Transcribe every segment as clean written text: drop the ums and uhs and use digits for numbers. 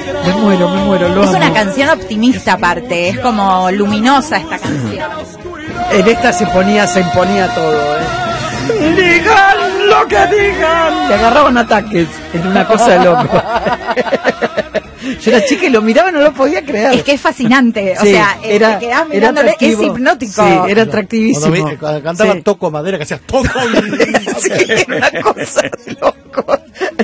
Me muero, lo Es amo. una canción optimista aparte, es como luminosa esta canción. En esta se imponía todo, Digan lo que digan. Le agarraban ataques en una cosa de loco. Yo era chica y lo miraba y no lo podía creer. Es que es fascinante, o Sí, sea, te quedás mirándole, es hipnótico. Sí, era atractivísimo. Cuando cantaba Sí. Toco Madera, que hacías Toco. Sí, era una cosa de loco.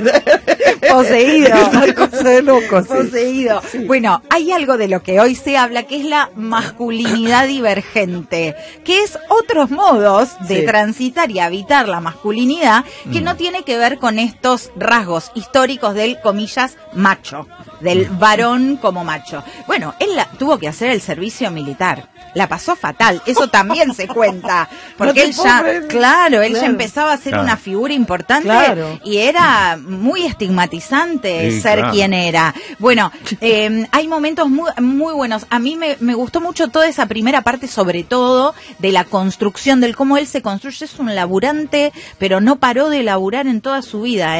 Poseído. Una cosa de loco, sí. Poseído. Sí. Bueno, hay algo de lo que hoy se habla que es la masculinidad divergente, que es otros modos de Sí. transitar y habitar la masculinidad que no tiene que ver con estos rasgos históricos del, comillas, macho, del varón como macho. Bueno, él tuvo que hacer el servicio militar. La pasó fatal, eso también se cuenta, porque él ya, claro, él ya empezaba a ser una figura importante y era muy estigmatizante ser quien era. Bueno, hay momentos muy, muy buenos. A mí me gustó mucho toda esa primera parte, sobre todo de la construcción, del cómo él se construye. Es un laburante, pero no paró de laburar en toda su vida,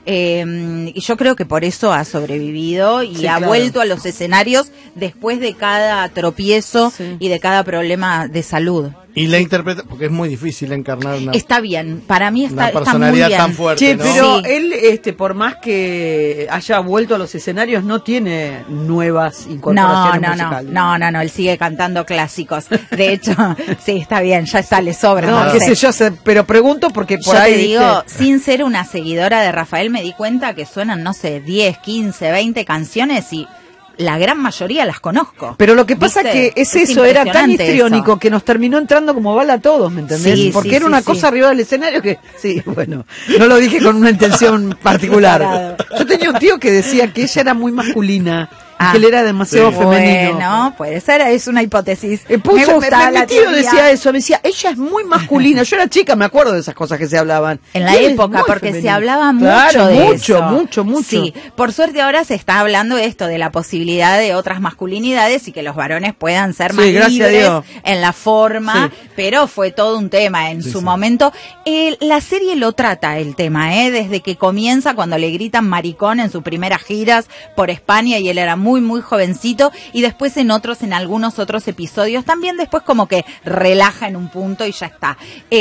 y yo creo que por eso ha sobrevivido y ha vuelto a los escenarios después de cada tropiezo y de cada problema de salud. Y la interpreta, porque es muy difícil encarnar una, está bien, para mí una está personalidad muy bien. tan fuerte, Che, ¿no? pero él, por más que haya vuelto a los escenarios, no tiene nuevas incorporaciones musicales. No, él sigue cantando clásicos. De hecho, sí, está bien, ya está, le sobra. No, qué sé yo, pero pregunto porque por yo ahí... te digo, sin ser una seguidora de Rafael, me di cuenta que suenan, no sé, 10, 15, 20 canciones y la gran mayoría las conozco. Pero lo que pasa que es eso, era tan histriónico eso, que nos terminó entrando como bala a todos, ¿me entendés? Sí, porque sí, era una cosa arriba del escenario que, sí, bueno, no lo dije con una intención particular. Yo tenía un tío que decía que ella era muy masculina. Que él era demasiado femenino. Bueno, puede ser, es una hipótesis. Mi tío decía eso, me decía, ella es muy masculina. Yo era chica, me acuerdo de esas cosas que se hablaban. En la época, porque femenino. Se hablaba mucho de eso. Mucho. Sí, por suerte ahora se está hablando de esto, de la posibilidad de otras masculinidades y que los varones puedan ser más libres en la forma, pero fue todo un tema en su momento. La serie lo trata el tema, desde que comienza, cuando le gritan maricón en sus primeras giras por España y él era muy jovencito, y después en algunos otros episodios también después como que relaja en un punto y ya está.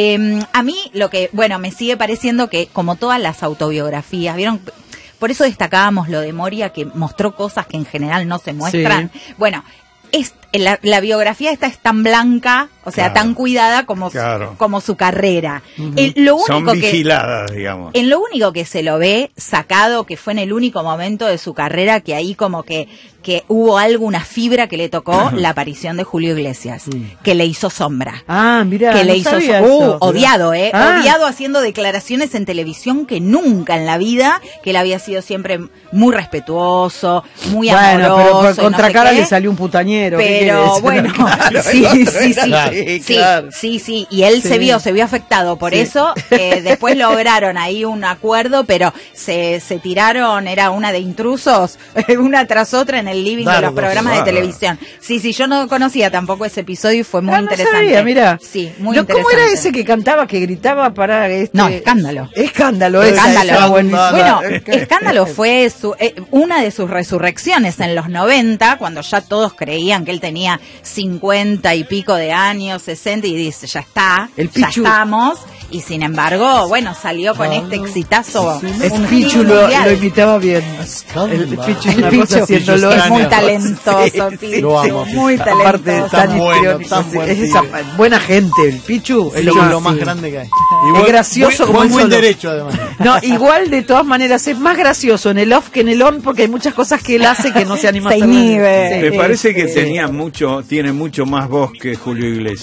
A mí lo que, me sigue pareciendo que como todas las autobiografías, ¿vieron? Por eso destacábamos lo de Moria, que mostró cosas que en general no se muestran. Sí. Bueno, la biografía esta es tan blanca, o sea, tan cuidada como su carrera. Lo único son vigiladas, digamos. En lo único que se lo ve sacado, que fue en el único momento de su carrera que ahí como que hubo alguna fibra que le tocó, la aparición de Julio Iglesias, que le hizo sombra. Ah, mira, que le hizo odiado, odiado, haciendo declaraciones en televisión que nunca en la vida, que él había sido siempre muy respetuoso, muy amoroso. Pero por contracara le salió un putañero. Pero bueno, claro, sí, y él se vio afectado por eso. Después lograron ahí un acuerdo, pero se tiraron, era una de intrusos, una tras otra en el living de los programas de televisión. Sí, yo no conocía tampoco ese episodio y fue muy interesante. Sabía, mira. Sí, muy interesante. ¿Cómo era ese que cantaba, que gritaba para No, Escándalo. Escándalo. Bueno, Escándalo fue una de sus resurrecciones en los 90, cuando ya todos creían que él tenía 50 y pico de años, 60, y dice, ya está, ya estamos. Y sin embargo, salió con este exitazo. El Pichu lo imitaba bien. El Pichu es muy talentoso, Pichu. Lo amo. Muy talentoso. Aparte, tan bueno. Es esa buena gente, el Pichu. Es lo más grande que hay. Es gracioso como muy derecho, además. No, igual de todas maneras es más gracioso en el off que en el on, porque hay muchas cosas que él hace que no se anima a hacer. Me parece que tiene mucho más voz que Julio Iglesias.